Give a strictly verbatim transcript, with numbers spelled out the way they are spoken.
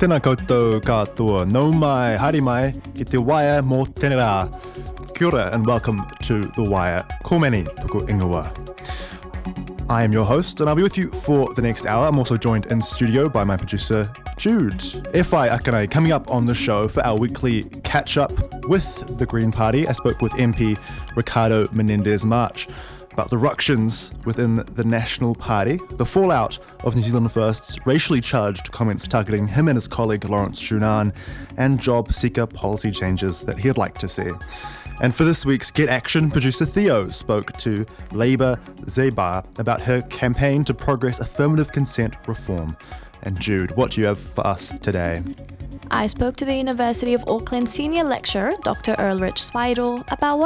Tēnā koutou katoa, nau mai, haere mai, ki te waia mō tēnei rā. Kia ora and welcome to The Wire. Ko meni toko ingoa. I am your host and I'll be with you for the next hour. I'm also joined in studio by my producer, Jude. E whai akanei, coming up on the show for our weekly catch-up with the Green Party, I spoke with M P Ricardo Menendez-March about the ructions within the National Party, the fallout of New Zealand First's racially charged comments targeting him and his colleague Lawrence Shunan, and job seeker policy changes that he'd like to see. And for this week's Get Action, producer Theo spoke to Labour Zeba about her campaign to progress affirmative consent reform. And Jude, what do you have for us today? I spoke to the University of Auckland senior lecturer, Doctor Ulrich Speidel, about what